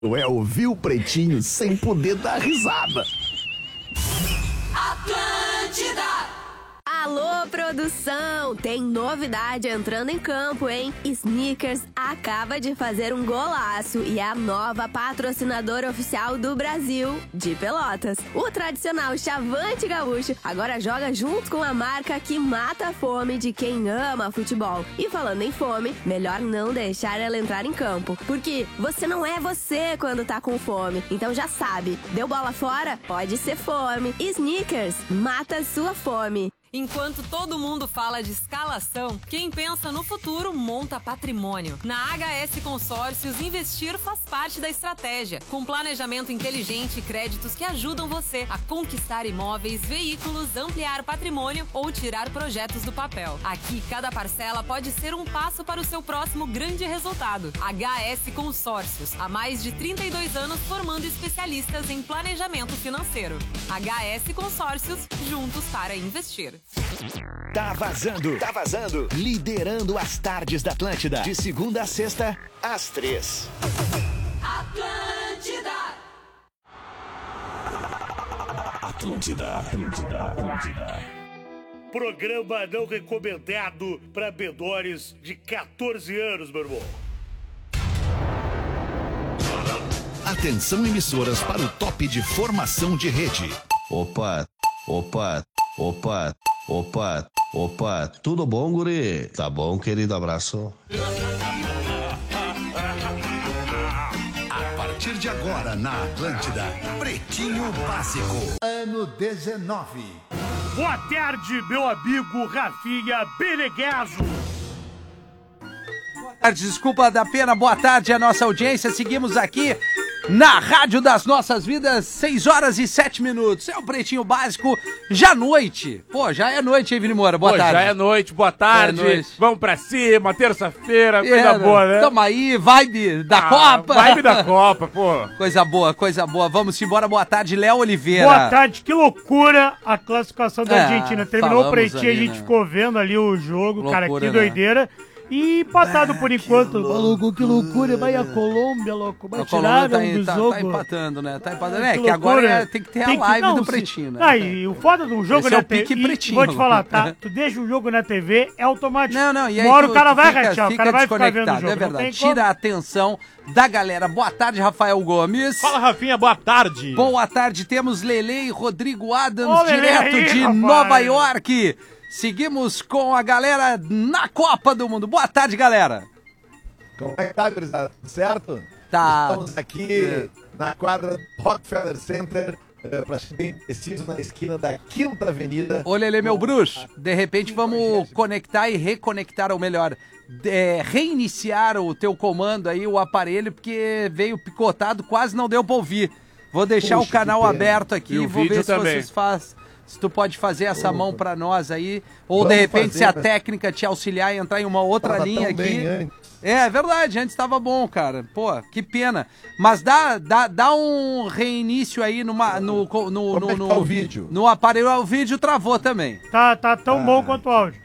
É ouvir o Pretinho sem poder dar risada. Atlântida! Alô, produção! Tem novidade entrando em campo, hein? Snickers acaba de fazer um golaço e é a nova patrocinadora oficial do Brasil, de Pelotas. O tradicional Chavante Gaúcho agora joga junto com a marca que mata a fome de quem ama futebol. E falando em fome, melhor não deixar ela entrar em campo, porque você não é você quando tá com fome. Então já sabe, deu bola fora? Pode ser fome. Snickers, mata a sua fome. Enquanto todo mundo fala de escalação, quem pensa no futuro monta patrimônio. Na HS Consórcios, investir faz parte da estratégia, com planejamento inteligente e créditos que ajudam você a conquistar imóveis, veículos, ampliar patrimônio ou tirar projetos do papel. Aqui, cada parcela pode ser um passo para o seu próximo grande resultado. HS Consórcios, há mais de 32 anos formando especialistas em planejamento financeiro. HS Consórcios, juntos para investir. Tá vazando. Liderando as tardes da Atlântida. De segunda a sexta, às 3. Atlântida. Programa não recomendado para menores de 14 anos, meu irmão. Atenção, emissoras, para o top de formação de rede. Opa, tudo bom, guri? Tá bom, querido, abraço. A partir de agora, na Atlântida, Pretinho Básico. Ano 19. Boa tarde, meu amigo Rafinha Beneguezo. Desculpa da pena, boa tarde à nossa audiência. Seguimos aqui na Rádio das Nossas Vidas, 6 horas e 7 minutos. É o Pretinho Básico, já noite. Pô, já é noite, hein, Vini Moura? Boa tarde. Já é noite, boa tarde. Noite. Vamos pra cima, terça-feira, coisa boa, né? Tamo aí, vibe da Copa. Vibe da Copa, pô. Coisa boa. Vamos embora, boa tarde, Léo Oliveira. Boa tarde, que loucura a classificação da Argentina. Terminou o Pretinho, ali, a gente ficou vendo ali o jogo, loucura, cara, que né? Doideira. E empatado por enquanto. Maluco, que loucura. Vai a Colômbia, louco. Vai tirar do jogo. Tá empatando, né? Tá empatando. Que que agora loucura. tem que ter a live do Pretinho, né? E o foda de um jogo Esse é na o pique TV. Pretinho. Vou te falar, tá? Tu deixa o jogo na TV, é automático. Não, e aí uma hora o cara tu vai fica rachar, o cara vai ficar vendo o desconectado, jogo. é verdade. Tira a atenção da galera. Boa tarde, Rafael Gomes. Fala, Rafinha, boa tarde. Boa tarde, temos Lele e Rodrigo Adams, Ô, Lelê direto aí, de rapaz. Nova York. Seguimos com a galera na Copa do Mundo. Boa tarde, galera. Como é que tá, gurizada? Tudo certo? Tá. Estamos aqui na quadra do Rockefeller Center, pra ser bem preciso, na esquina da 5ª Avenida. Ô, Lele, meu bruxo, de repente vamos conectar e reconectar, ou melhor, reiniciar o teu comando aí, o aparelho, porque veio picotado, quase não deu pra ouvir. Vou deixar Puxa, o canal que pena. aberto aqui E e o vou vídeo ver se também. vocês fazem. Se tu pode fazer essa mão pra nós aí, ou de Vamos repente fazer, se a né? técnica te auxiliar e entrar em uma outra Tava linha tão aqui. bem antes. É verdade, antes estava bom, cara. Pô, que pena. Mas dá um reinício aí Como é que tá o vídeo? no aparelho. O vídeo travou também. Tá tão bom quanto o áudio.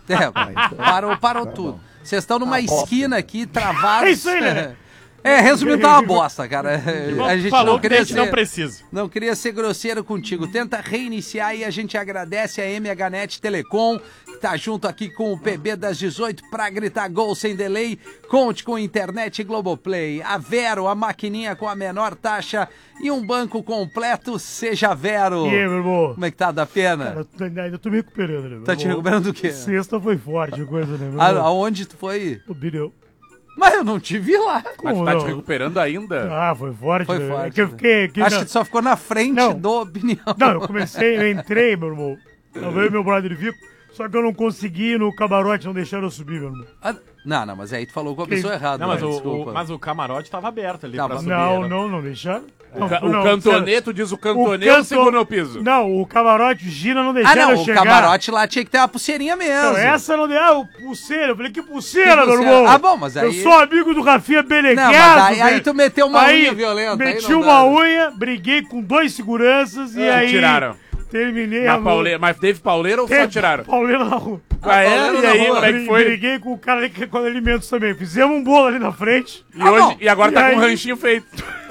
Parou tudo. Vocês estão numa esquina aqui, travados. É isso aí, né? Resumindo, tá uma bosta, cara. A gente Falou não que a queria gente não ser, precisa. não queria ser grosseiro contigo. Tenta reiniciar e a gente agradece a MHNet Telecom, que tá junto aqui com o PB das 18 pra gritar gol sem delay. Conte com internet Globoplay. A Vero, a maquininha com a menor taxa e um banco completo, seja Vero. E aí, meu irmão? Como é que tá, da pena? Cara, ainda tô me recuperando, né, meu Tá te irmão? recuperando do quê? Sexta foi forte a coisa, né, meu irmão? Aonde tu foi? O Bineu. Mas eu não te vi lá. Mas tu tá te recuperando ainda? Ah, foi forte. Foi né? forte. É que eu fiquei... Acho que tu só ficou na frente Não. do opinião. Não, eu entrei, meu irmão. Eu veio meu brother Vico, só que eu não consegui ir no camarote, não deixaram eu subir, meu irmão. Não, mas aí tu falou com a pessoa errada. Não, mas, né? o Desculpa. camarote tava aberto ali Tá, pra mas subir. Não deixaram. O cantonê, tu diz o cantonê ou o segundo no piso? Não, o camarote Gina não deixaram eu o chegar. camarote lá tinha que ter uma pulseirinha mesmo. Não, essa não deu. Ah, o pulseira. Eu falei, que pulseira, meu irmão? Ah, bom, mas aí... Eu sou amigo do Rafinha Beneguezo. Não, mas aí velho. tu meteu uma Aí, unha violenta. Meti aí não uma dá. unha, briguei com 2 seguranças e aí... Tiraram. Terminei Na pauleira. Mas teve pauleira ou só tiraram? Pauleira na rua. Ah, é? E aí, como é que foi? Briguei com o cara ali com alimentos também. Fizemos um bolo ali na frente. E agora tá com um ranchinho feito.